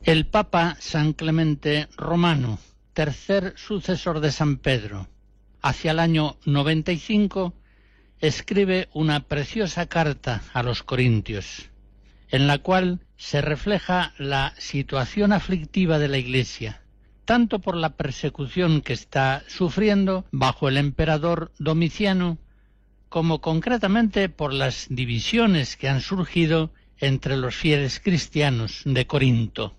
El Papa San Clemente Romano, tercer sucesor de San Pedro, hacia el año 95, escribe una preciosa carta a los corintios, en la cual se refleja la situación aflictiva de la Iglesia, tanto por la persecución que está sufriendo bajo el emperador Domiciano, como concretamente por las divisiones que han surgido entre los fieles cristianos de Corinto.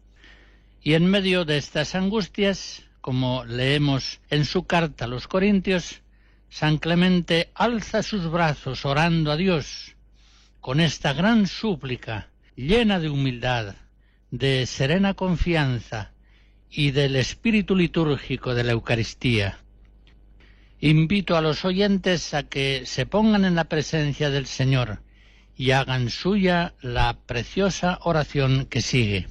Y en medio de estas angustias, como leemos en su carta a los corintios, San Clemente alza sus brazos orando a Dios con esta gran súplica llena de humildad, de serena confianza y del espíritu litúrgico de la Eucaristía. Invito a los oyentes a que se pongan en la presencia del Señor y hagan suya la preciosa oración que sigue.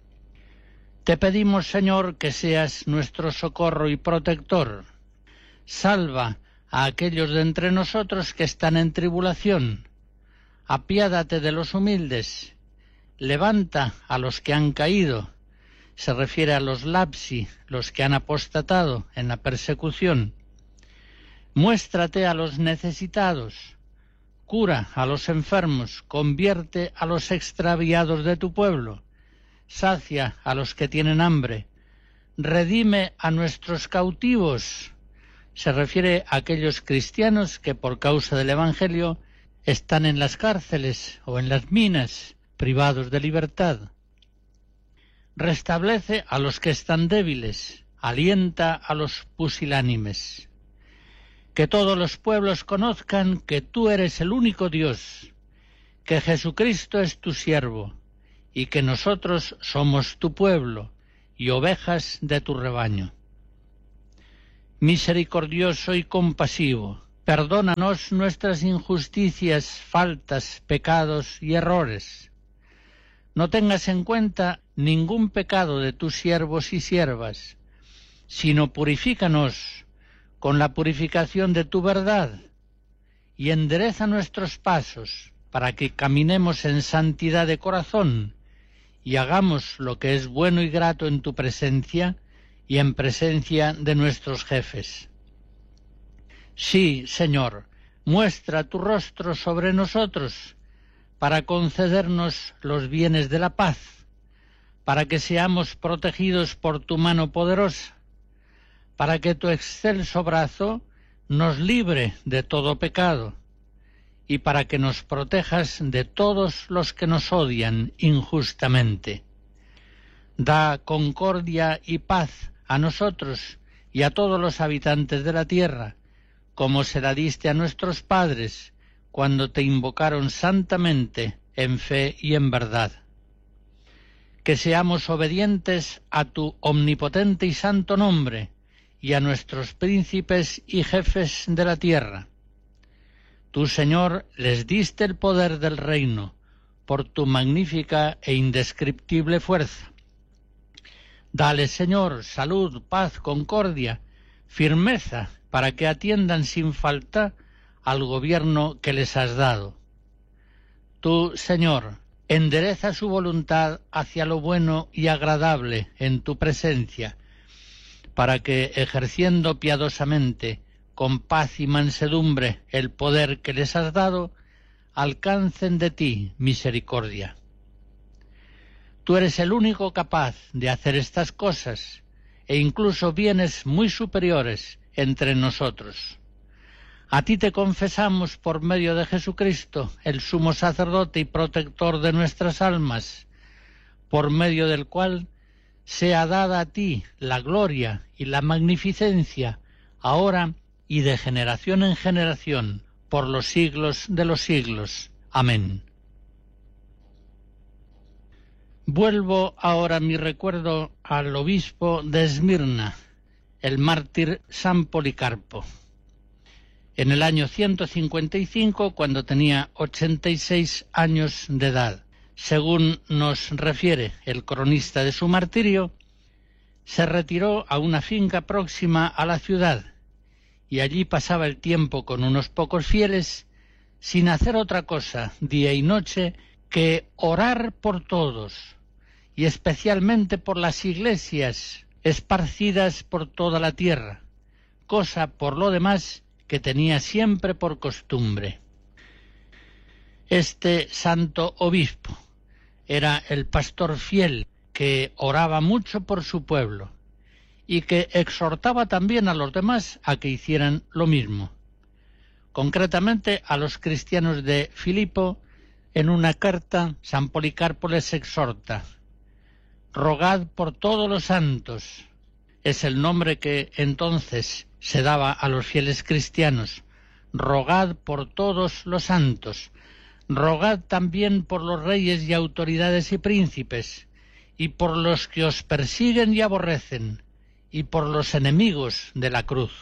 Te pedimos, Señor, que seas nuestro socorro y protector. Salva a aquellos de entre nosotros que están en tribulación. Apiádate de los humildes. Levanta a los que han caído. Se refiere a los lapsi, los que han apostatado en la persecución. Muéstrate a los necesitados. Cura a los enfermos. Convierte a los extraviados de tu pueblo. Sacia a los que tienen hambre, redime a nuestros cautivos. Se refiere a aquellos cristianos que por causa del Evangelio están en las cárceles o en las minas, privados de libertad. Restablece a los que están débiles, alienta a los pusilánimes. Que todos los pueblos conozcan que tú eres el único Dios, que Jesucristo es tu siervo, y que nosotros somos tu pueblo y ovejas de tu rebaño. Misericordioso y compasivo, perdónanos nuestras injusticias, faltas, pecados y errores. No tengas en cuenta ningún pecado de tus siervos y siervas, sino purifícanos con la purificación de tu verdad y endereza nuestros pasos para que caminemos en santidad de corazón y hagamos lo que es bueno y grato en tu presencia y en presencia de nuestros jefes. Sí, Señor, muestra tu rostro sobre nosotros para concedernos los bienes de la paz, para que seamos protegidos por tu mano poderosa, para que tu excelso brazo nos libre de todo pecado, y para que nos protejas de todos los que nos odian injustamente. Da concordia y paz a nosotros y a todos los habitantes de la tierra, como se la diste a nuestros padres cuando te invocaron santamente en fe y en verdad. Que seamos obedientes a tu omnipotente y santo nombre y a nuestros príncipes y jefes de la tierra. Tú, Señor, les diste el poder del reino por tu magnífica e indescriptible fuerza. Dale, Señor, salud, paz, concordia, firmeza, para que atiendan sin falta al gobierno que les has dado. Tú, Señor, endereza su voluntad hacia lo bueno y agradable en tu presencia, para que, ejerciendo piadosamente, con paz y mansedumbre el poder que les has dado, alcancen de ti misericordia. Tú eres el único capaz de hacer estas cosas, e incluso bienes muy superiores entre nosotros. A ti te confesamos por medio de Jesucristo, el sumo sacerdote y protector de nuestras almas, por medio del cual sea dada a ti la gloria y la magnificencia, ahora y de generación en generación, por los siglos de los siglos. Amén. Vuelvo ahora mi recuerdo al obispo de Esmirna, el mártir San Policarpo. En el año 155, cuando tenía 86 años de edad, según nos refiere el cronista de su martirio, se retiró a una finca próxima a la ciudad, y allí pasaba el tiempo con unos pocos fieles, sin hacer otra cosa día y noche que orar por todos y especialmente por las iglesias esparcidas por toda la tierra, cosa por lo demás que tenía siempre por costumbre. Este santo obispo era el pastor fiel que oraba mucho por su pueblo y que exhortaba también a los demás a que hicieran lo mismo. Concretamente a los cristianos de Filipo, en una carta, San Policarpo les exhorta: «Rogad por todos los santos». Es el nombre que entonces se daba a los fieles cristianos. Rogad por todos los santos. Rogad también por los reyes y autoridades y príncipes, y por los que os persiguen y aborrecen, y por los enemigos de la cruz.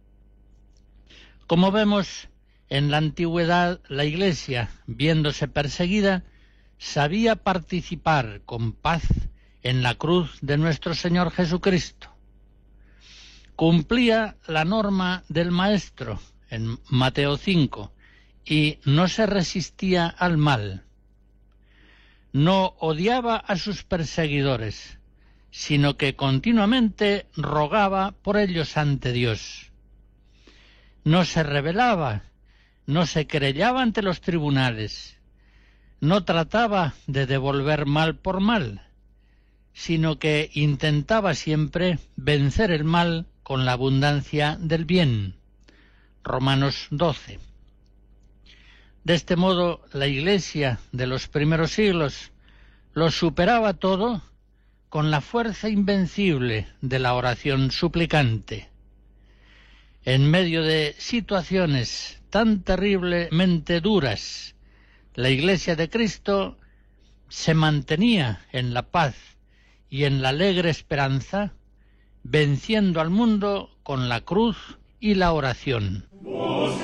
Como vemos, en la antigüedad la Iglesia, viéndose perseguida, sabía participar con paz en la cruz de nuestro Señor Jesucristo. Cumplía la norma del Maestro en Mateo 5 y no se resistía al mal. No odiaba a sus perseguidores, sino que continuamente rogaba por ellos ante Dios. No se rebelaba, no se querellaba ante los tribunales, no trataba de devolver mal por mal, sino que intentaba siempre vencer el mal con la abundancia del bien. Romanos 12. De este modo, la Iglesia de los primeros siglos lo superaba todo con la fuerza invencible de la oración suplicante. En medio de situaciones tan terriblemente duras, la Iglesia de Cristo se mantenía en la paz y en la alegre esperanza, venciendo al mundo con la cruz y la oración.